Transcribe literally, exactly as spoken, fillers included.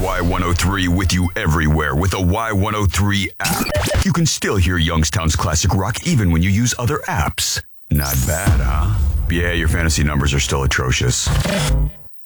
Y one oh three with you everywhere with the Y one oh three app. You can still hear Youngstown's classic rock even when you use other apps. Not bad, huh? Yeah, your fantasy numbers are still atrocious.